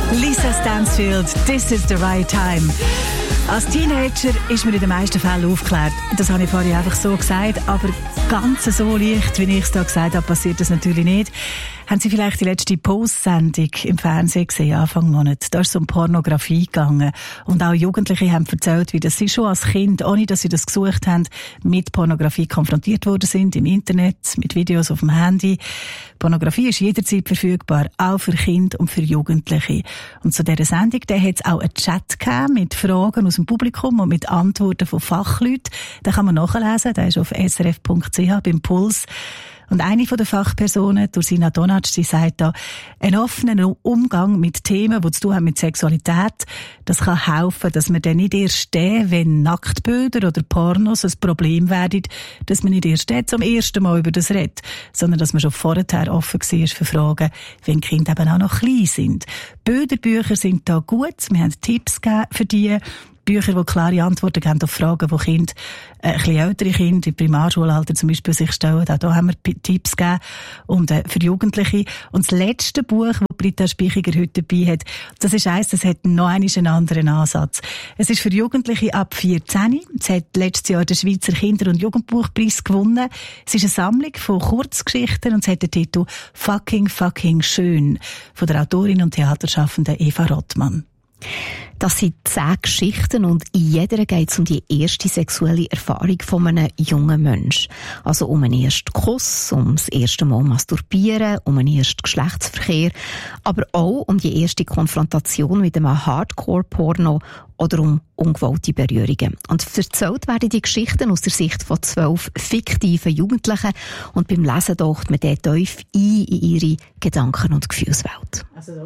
Lisa Stansfield, This is the right time. Als Teenager ist mir in den meisten Fällen aufgeklärt. Das habe ich vorhin einfach so gesagt, aber ganz so leicht, wie ich es da gesagt habe, passiert das natürlich nicht. Haben Sie vielleicht die letzte Pause-Sendung im Fernsehen gesehen, Anfang Monat? Da ist es um Pornografie gegangen. Und auch Jugendliche haben erzählt, wie das sie schon als Kind, ohne dass sie das gesucht haben, mit Pornografie konfrontiert worden sind, im Internet, mit Videos auf dem Handy. Pornografie ist jederzeit verfügbar, auch für Kinder und für Jugendliche. Und zu dieser Sendung, da hat es auch einen Chat gegeben mit Fragen aus dem Publikum und mit Antworten von Fachleuten. Den kann man nachlesen, der ist auf srf.ch beim Puls. Und eine von der Fachpersonen, Ursina Donatsch, die sagt da, ein offener Umgang mit Themen, die zu tun haben mit Sexualität, das kann helfen, dass man dann nicht erst wenn Nacktbilder oder Pornos ein Problem werden, dass man nicht erst zum ersten Mal über das redet, sondern dass man schon vorher offen war für Fragen, wenn die Kinder eben auch noch klein sind. Bilderbücher sind da gut, wir haben Tipps gegeben für die Bücher, die klare Antworten geben auf Fragen, die Kinder, ein bisschen ältere Kinder, im Primarschulalter zum Beispiel, sich stellen. Auch da haben wir Tipps gegeben. Und für Jugendliche. Und das letzte Buch, das Britta Speichiger heute dabei hat, das ist eins, das hat noch einen anderen Ansatz. Es ist für Jugendliche ab 14. Es hat letztes Jahr den Schweizer Kinder- und Jugendbuchpreis gewonnen. Es ist eine Sammlung von Kurzgeschichten und es hat den Titel Fucking schön von der Autorin und Theaterschaffenden Eva Rottmann. Das sind 10 Geschichten und in jeder geht es um die erste sexuelle Erfahrung von einem jungen Menschen. Also um einen ersten Kuss, um das erste Mal masturbieren, um einen ersten Geschlechtsverkehr, aber auch um die erste Konfrontation mit einem Hardcore-Porno oder um ungewollte Berührungen. Und erzählt werden die Geschichten aus der Sicht von 12 fiktiven Jugendlichen und beim Lesen taucht man dort tief ein in ihre Gedanken- und Gefühlswelt.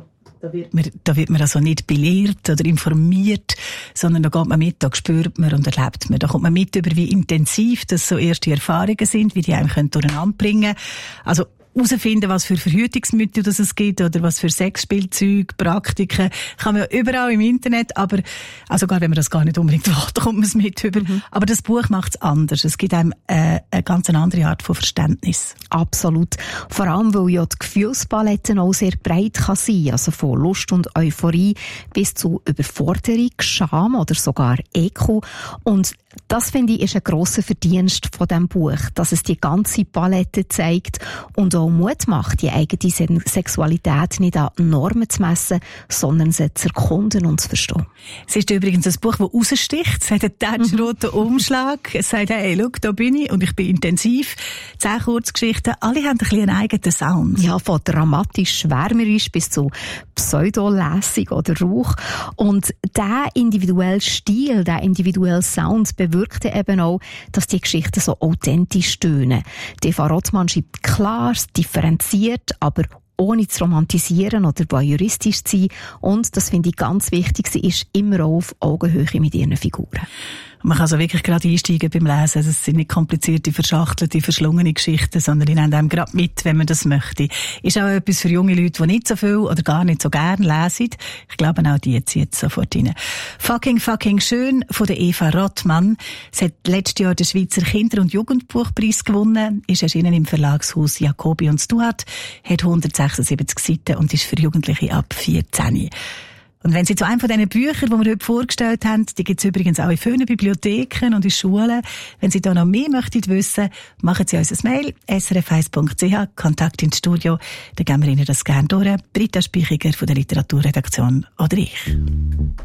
Da wird man also nicht belehrt oder informiert, sondern da geht man mit, da spürt man und erlebt man. Da kommt man mit über, wie intensiv das so erste Erfahrungen sind, wie die einem durcheinander bringen können. Also herausfinden, was für Verhütungsmittel es gibt oder was für Sexspielzeug, Praktiken, kann man überall im Internet, aber also sogar wenn man das gar nicht unbedingt will, da kommt man es mit über. Aber das Buch macht es anders. Es gibt einem eine ganz andere Art von Verständnis. Absolut. Vor allem, weil ja die Gefühlspalette auch sehr breit kann sein, also von Lust und Euphorie bis zu Überforderung, Scham oder sogar Ekel. Und das, finde ich, ist ein grosser Verdienst von diesem Buch, dass es die ganze Palette zeigt und auch Mut macht, die eigene Sexualität nicht an Normen zu messen, sondern sie zu erkunden und zu verstehen. Es ist übrigens ein Buch, das raussticht. Es hat einen tätschroten Umschlag. Es sagt, hey, schau, da bin ich und ich bin intensiv. 10 Kurzgeschichten. Alle haben ein bisschen einen eigenen Sound. Ja, von dramatisch schwärmerisch bis zu pseudolässig oder Rauch. Und der individuelle Stil, der individuelle Sound bewirkt eben auch, dass die Geschichten so authentisch tönen. Eva Rottmann schreibt klar, differenziert, aber ohne zu romantisieren oder voyeuristisch zu sein. Und, das finde ich ganz wichtig, sie ist immer auf Augenhöhe mit ihren Figuren. Man kann also wirklich gerade einsteigen beim Lesen. Das sind nicht komplizierte, verschachtelte, verschlungene Geschichten, sondern die nehmen einem gerade mit, wenn man das möchte. Ist auch etwas für junge Leute, die nicht so viel oder gar nicht so gern lesen. Ich glaube, auch die zieht jetzt sofort rein. Fucking schön von der Eva Rottmann. Sie hat letztes Jahr den Schweizer Kinder- und Jugendbuchpreis gewonnen, ist erschienen im Verlagshaus Jacobi und Stuart, hat 176 Seiten und ist für Jugendliche ab 14. Und wenn Sie zu einem von diesen Büchern, die wir heute vorgestellt haben, die gibt es übrigens auch in vielen Bibliotheken und in Schulen. Wenn Sie da noch mehr möchten wissen, machen Sie uns ein Mail, srf1.ch, Kontakt ins Studio. Dann geben wir Ihnen das gerne durch. Britta Speichiger von der Literaturredaktion oder ich.